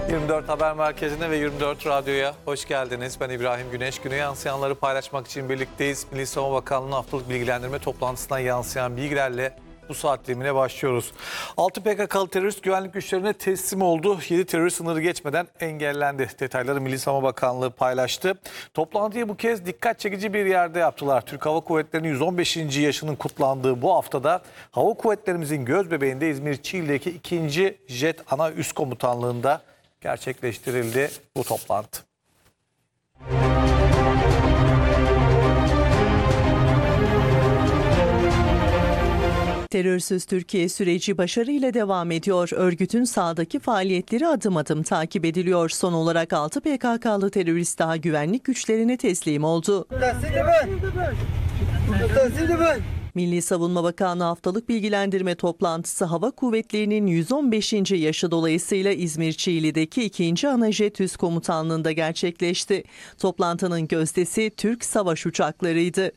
24 Haber Merkezi'ne ve 24 Radyo'ya hoş geldiniz. Ben İbrahim Güneş. Güne yansıyanları paylaşmak için birlikteyiz. Milli Savunma Bakanlığı'nın haftalık bilgilendirme toplantısından yansıyan bilgilerle bu saat dilimine başlıyoruz. 6 PKK'lı terörist güvenlik güçlerine teslim oldu. 7 terörist sınırı geçmeden engellendi. Detayları Milli Savunma Bakanlığı paylaştı. Toplantıyı bu kez dikkat çekici bir yerde yaptılar. Türk Hava Kuvvetleri'nin 115. yaşının kutlandığı bu haftada Hava Kuvvetlerimizin gözbebeğinde İzmir Çiğli'deki 2. Jet Ana Üst Komutanlığı'nda gerçekleştirildi bu toplantı. Terörsüz Türkiye süreci başarıyla devam ediyor. Örgütün sahadaki faaliyetleri adım adım takip ediliyor. Son olarak 6 PKK'lı terörist daha güvenlik güçlerine teslim oldu. Milli Savunma Bakanlığı haftalık bilgilendirme toplantısı Hava Kuvvetleri'nin 115. yaşı dolayısıyla İzmir Çiğli'deki 2. Anajet Üst Komutanlığı'nda gerçekleşti. Toplantının gözdesi Türk savaş uçaklarıydı.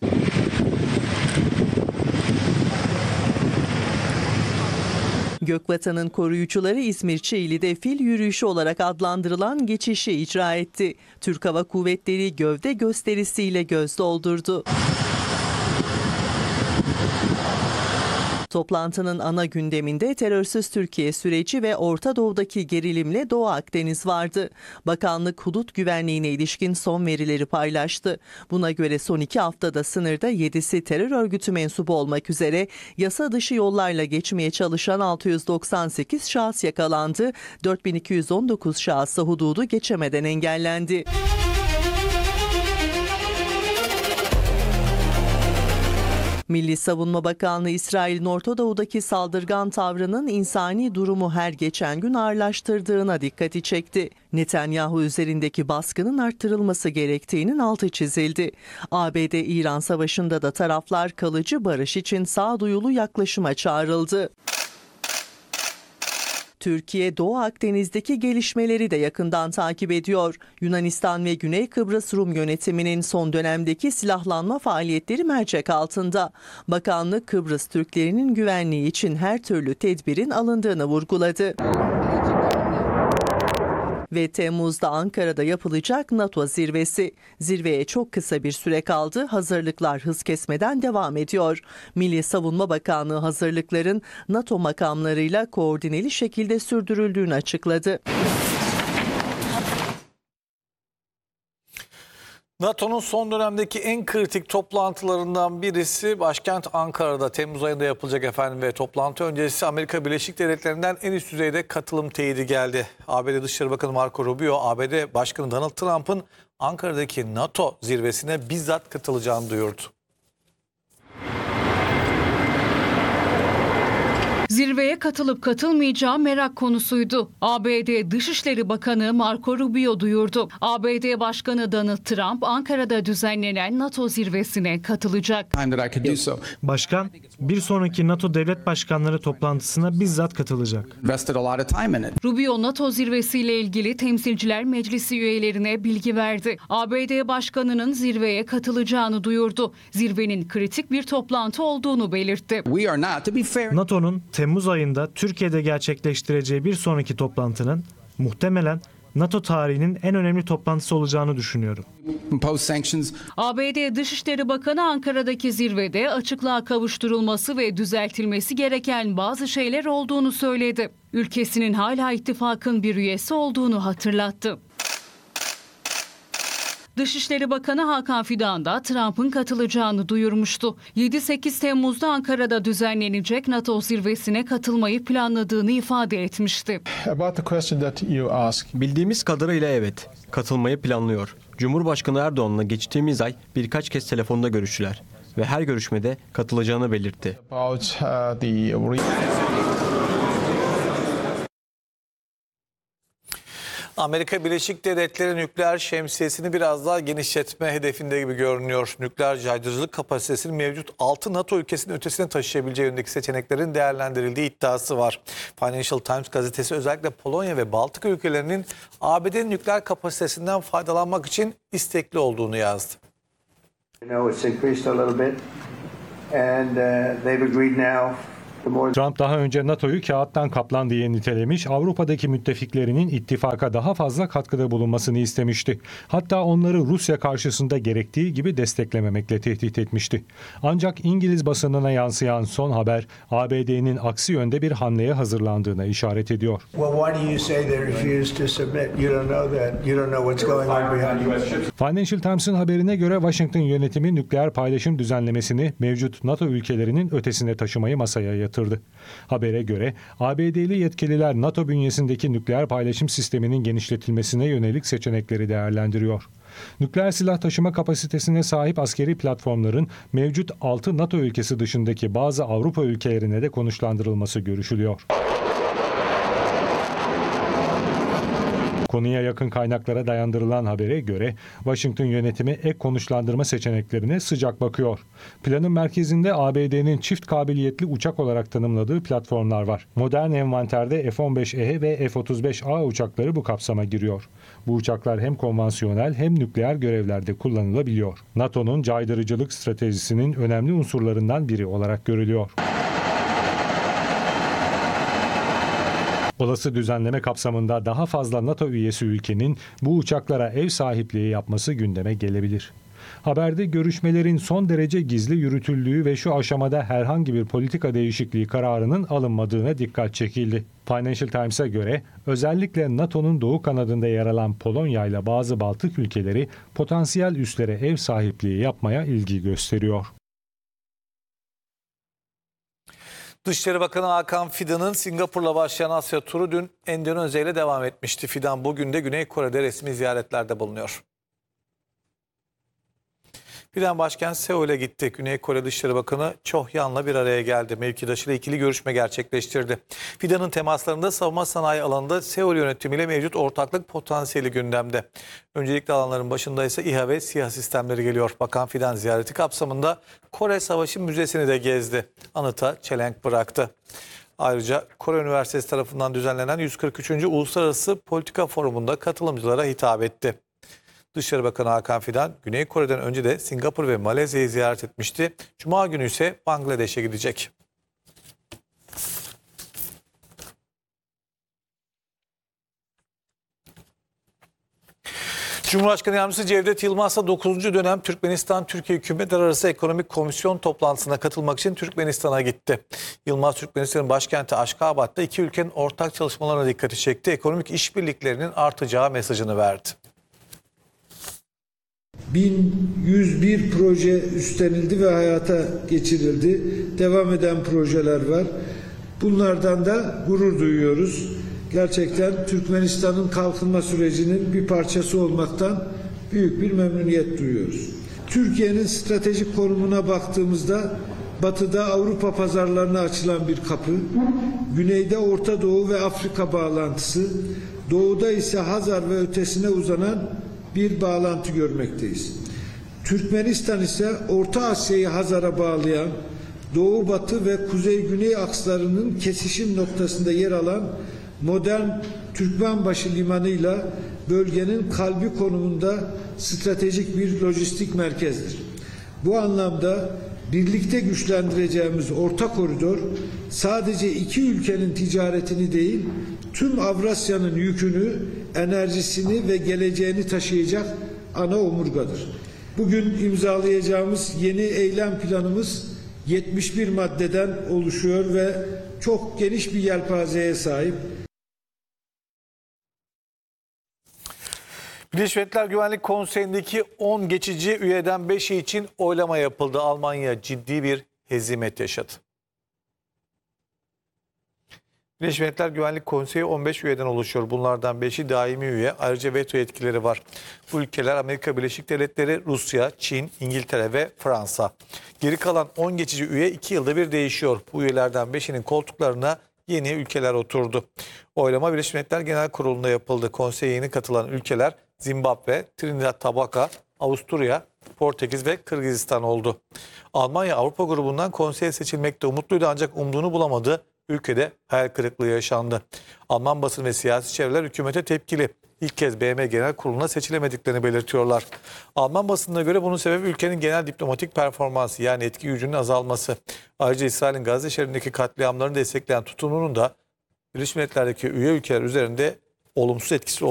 Gökvatan'ın koruyucuları İzmir Çiğli'de fil yürüyüşü olarak adlandırılan geçişi icra etti. Türk Hava Kuvvetleri gövde gösterisiyle göz doldurdu. Toplantının ana gündeminde terörsüz Türkiye süreci ve Orta Doğu'daki gerilimle Doğu Akdeniz vardı. Bakanlık hudut güvenliğine ilişkin son verileri paylaştı. Buna göre son 2 haftada sınırda 7'si terör örgütü mensubu olmak üzere yasa dışı yollarla geçmeye çalışan 698 şahıs yakalandı. 4219 şahıs hududu geçemeden engellendi. Milli Savunma Bakanlığı İsrail'in Orta Doğu'daki saldırgan tavrının insani durumu her geçen gün ağırlaştırdığına dikkati çekti. Netanyahu üzerindeki baskının arttırılması gerektiğinin altı çizildi. ABD-İran savaşında da taraflar kalıcı barış için sağduyulu yaklaşıma çağrıldı. Türkiye, Doğu Akdeniz'deki gelişmeleri de yakından takip ediyor. Yunanistan ve Güney Kıbrıs Rum yönetiminin son dönemdeki silahlanma faaliyetleri mercek altında. Bakanlık, Kıbrıs Türklerinin güvenliği için her türlü tedbirin alındığını vurguladı. Ve Temmuz'da Ankara'da yapılacak NATO zirvesi. Zirveye çok kısa bir süre kaldı. Hazırlıklar hız kesmeden devam ediyor. Milli Savunma Bakanlığı hazırlıkların NATO makamlarıyla koordineli şekilde sürdürüldüğünü açıkladı. NATO'nun son dönemdeki en kritik toplantılarından birisi başkent Ankara'da Temmuz ayında yapılacak efendim ve toplantı öncesi Amerika Birleşik Devletleri'nden en üst düzeyde katılım teyidi geldi. ABD Dışişleri Bakanı Marco Rubio, ABD Başkanı Donald Trump'ın Ankara'daki NATO zirvesine bizzat katılacağını duyurdu. Zirveye katılıp katılmayacağı merak konusuydu. ABD Dışişleri Bakanı Marco Rubio duyurdu. ABD Başkanı Donald Trump Ankara'da düzenlenen NATO zirvesine katılacak. Başkan, bir sonraki NATO devlet başkanları toplantısına bizzat katılacak. Rubio NATO zirvesiyle ilgili Temsilciler Meclisi üyelerine bilgi verdi. ABD Başkanı'nın zirveye katılacağını duyurdu. Zirvenin kritik bir toplantı olduğunu belirtti. NATO'nun Temmuz ayında Türkiye'de gerçekleştireceği bir sonraki toplantının muhtemelen NATO tarihinin en önemli toplantısı olacağını düşünüyorum. ABD Dışişleri Bakanı Ankara'daki zirvede açıklığa kavuşturulması ve düzeltilmesi gereken bazı şeyler olduğunu söyledi. Ülkesinin hala ittifakın bir üyesi olduğunu hatırlattı. Dışişleri Bakanı Hakan Fidan da Trump'ın katılacağını duyurmuştu. 7-8 Temmuz'da Ankara'da düzenlenecek NATO zirvesine katılmayı planladığını ifade etmişti. Bildiğimiz kadarıyla evet, katılmayı planlıyor. Cumhurbaşkanı Erdoğan'la geçtiğimiz ay birkaç kez telefonda görüştüler ve her görüşmede katılacağını belirtti. Amerika Birleşik Devletleri nükleer şemsiyesini biraz daha genişletme hedefinde gibi görünüyor. Nükleer caydırıcılık kapasitesini mevcut 6 NATO ülkesinin ötesine taşıyabileceği yönündeki seçeneklerin değerlendirildiği iddiası var. Financial Times gazetesi özellikle Polonya ve Baltık ülkelerinin ABD'nin nükleer kapasitesinden faydalanmak için istekli olduğunu yazdı. Trump daha önce NATO'yu kağıttan kaplan diye nitelemiş, Avrupa'daki müttefiklerinin ittifaka daha fazla katkıda bulunmasını istemişti. Hatta onları Rusya karşısında gerektiği gibi desteklememekle tehdit etmişti. Ancak İngiliz basınına yansıyan son haber, ABD'nin aksi yönde bir hamleye hazırlandığına işaret ediyor. Financial Times'ın haberine göre Washington yönetimi nükleer paylaşım düzenlemesini mevcut NATO ülkelerinin ötesine taşımayı masaya yatırdı. Habere göre ABD'li yetkililer NATO bünyesindeki nükleer paylaşım sisteminin genişletilmesine yönelik seçenekleri değerlendiriyor. Nükleer silah taşıma kapasitesine sahip askeri platformların mevcut 6 NATO ülkesi dışındaki bazı Avrupa ülkelerine de konuşlandırılması görüşülüyor. Konuya yakın kaynaklara dayandırılan habere göre Washington yönetimi ek konuşlandırma seçeneklerine sıcak bakıyor. Planın merkezinde ABD'nin çift kabiliyetli uçak olarak tanımladığı platformlar var. Modern envanterde F-15E ve F-35A uçakları bu kapsama giriyor. Bu uçaklar hem konvansiyonel hem nükleer görevlerde kullanılabiliyor. NATO'nun caydırıcılık stratejisinin önemli unsurlarından biri olarak görülüyor. Olası düzenleme kapsamında daha fazla NATO üyesi ülkenin bu uçaklara ev sahipliği yapması gündeme gelebilir. Haberde görüşmelerin son derece gizli yürütüldüğü ve şu aşamada herhangi bir politika değişikliği kararının alınmadığına dikkat çekildi. Financial Times'a göre özellikle NATO'nun doğu kanadında yer alan Polonya ile bazı Baltık ülkeleri potansiyel üslere ev sahipliği yapmaya ilgi gösteriyor. Dışişleri Bakanı Hakan Fidan'ın Singapur'la başlayan Asya turu dün Endonezya ile devam etmişti. Fidan bugün de Güney Kore'de resmi ziyaretlerde bulunuyor. Fidan başkent Seul'e gitti. Güney Kore Dışişleri Bakanı Cho Hyan'la bir araya geldi. Mevkidaşıyla ikili görüşme gerçekleştirdi. Fidan'ın temaslarında savunma sanayi alanında Seul yönetimiyle mevcut ortaklık potansiyeli gündemde. Öncelikli alanların başında ise İHA ve SİHA sistemleri geliyor. Bakan Fidan ziyareti kapsamında Kore Savaşı Müzesi'ni de gezdi. Anıta çelenk bıraktı. Ayrıca Kore Üniversitesi tarafından düzenlenen 143. Uluslararası Politika Forumu'nda katılımcılara hitap etti. Dışişleri Bakanı Hakan Fidan, Güney Kore'den önce de Singapur ve Malezya'yı ziyaret etmişti. Cuma günü ise Bangladeş'e gidecek. Cumhurbaşkanı Yardımcısı Cevdet Yılmaz'la 9. dönem Türkmenistan-Türkiye Hükümetler Arası Ekonomik Komisyon toplantısına katılmak için Türkmenistan'a gitti. Yılmaz, Türkmenistan'ın başkenti Aşkabat'ta iki ülkenin ortak çalışmalarına dikkati çekti. Ekonomik işbirliklerinin artacağı mesajını verdi. 1101 proje üstlenildi ve hayata geçirildi. Devam eden projeler var. Bunlardan da gurur duyuyoruz. Gerçekten Türkmenistan'ın kalkınma sürecinin bir parçası olmaktan büyük bir memnuniyet duyuyoruz. Türkiye'nin stratejik konumuna baktığımızda batıda Avrupa pazarlarına açılan bir kapı, güneyde Orta Doğu ve Afrika bağlantısı, doğuda ise Hazar ve ötesine uzanan bir bağlantı görmekteyiz. Türkmenistan ise Orta Asya'yı Hazar'a bağlayan, Doğu Batı ve Kuzey Güney akslarının kesişim noktasında yer alan modern Türkmenbaşı limanıyla bölgenin kalbi konumunda stratejik bir lojistik merkezdir. Bu anlamda birlikte güçlendireceğimiz orta koridor sadece iki ülkenin ticaretini değil, tüm Avrasya'nın yükünü, enerjisini ve geleceğini taşıyacak ana omurgadır. Bugün imzalayacağımız yeni eylem planımız 71 maddeden oluşuyor ve çok geniş bir yelpazeye sahip. Birleşmiş Milletler Güvenlik Konseyi'ndeki 10 geçici üyeden 5'i için oylama yapıldı. Almanya ciddi bir hezimet yaşadı. Birleşmiş Milletler Güvenlik Konseyi 15 üyeden oluşuyor. Bunlardan 5'i daimi üye. Ayrıca veto yetkileri var. Bu ülkeler Amerika Birleşik Devletleri, Rusya, Çin, İngiltere ve Fransa. Geri kalan 10 geçici üye 2 yılda bir değişiyor. Bu üyelerden 5'inin koltuklarına yeni ülkeler oturdu. Oylama Birleşmiş Milletler Genel Kurulu'nda yapıldı. Konseye yeni katılan ülkeler Zimbabwe, Trinidad Tobago, Avusturya, Portekiz ve Kırgızistan oldu. Almanya Avrupa grubundan konseye seçilmekte umutluydu ancak umduğunu bulamadı. ülkede hayal kırıklığı yaşandı. Alman basını ve siyasi çevreler hükümete tepkili. İlk kez BM Genel Kurulu'na seçilemediklerini belirtiyorlar. Alman basınına göre bunun sebebi ülkenin genel diplomatik performansı, yani etki gücünün azalması. Ayrıca İsrail'in Gazze şehrindeki katliamlarını destekleyen tutumunun da Birleşmiş Milletler'deki üye ülkeler üzerinde olumsuz etkisi oldu.